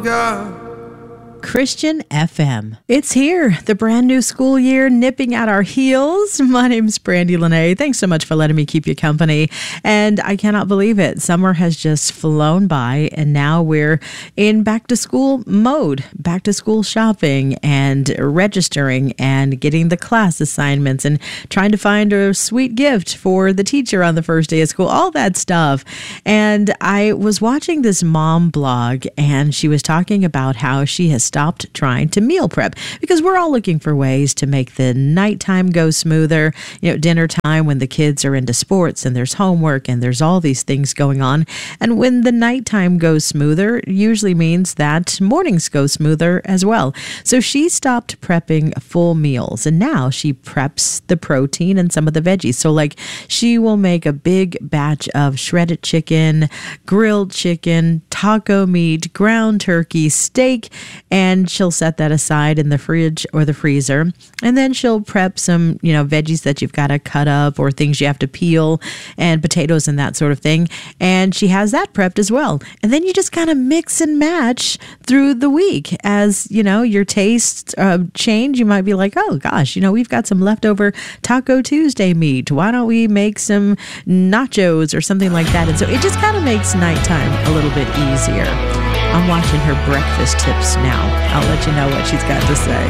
God. Christian FM. It's here, the brand new school year nipping at our heels. My name's Brandy Lene. Thanks so much for letting me keep you company. And I cannot believe it. Summer has just flown by, and now we're in back to school mode, back to school shopping and registering and getting the class assignments and trying to find a sweet gift for the teacher on the first day of school, all that stuff. And I was watching this mom blog, and she was talking about how she has stopped trying to meal prep because we're all looking for ways to make the nighttime go smoother. You know, dinner time when the kids are into sports and there's homework and there's all these things going on. And when the nighttime goes smoother, it usually means that mornings go smoother as well. So she stopped prepping full meals, and now she preps the protein and some of the veggies. So like she will make a big batch of shredded chicken, grilled chicken, taco meat, ground turkey, steak, and she'll set that aside in the fridge or the freezer. And then she'll prep some, veggies that you've got to cut up or things you have to peel and potatoes and that sort of thing. And she has that prepped as well. And then you just kind of mix and match through the week as, your tastes change. You might be like, oh gosh, we've got some leftover Taco Tuesday meat. Why don't we make some nachos or something like that? And so it just kind of makes nighttime a little bit easier. I'm watching her breakfast tips now. I'll let you know what she's got to say.